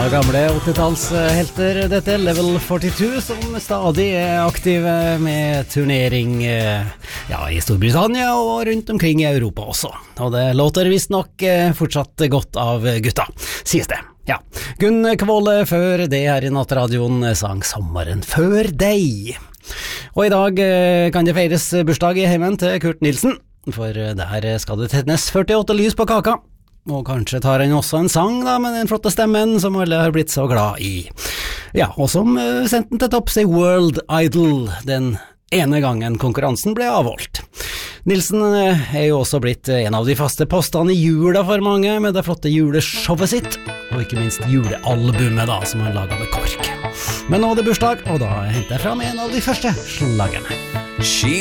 Gamle 80-tallshelter, dette er Level 42, som stadig er aktive med turnering i Storbritannia og rundt omkring i Europa også. Og det låter visst nok fortsatt godt av gutta, sies det. Ja, Gunn Kvåle før det her i Nattradioen sang Sommeren før deg. Og i dag kan det feires bursdag i heimen til Kurt Nilsen, for der skal det tennes 48 lys på kaka. Og kanskje tar han også en sang da, med den flotte stemmen som alle har blitt så glad i. Ja, og som sendte den til topps i World Idol den ene gangen konkurransen ble avholdt. Nilsen er jo også blitt en av de faste postene i jula for mange, med det flotte juleshowet sitt, og ikke minst julealbumet da, som han laget med KORK. Men nå er det bursdag, og da henter jeg fram en av de første slagerne.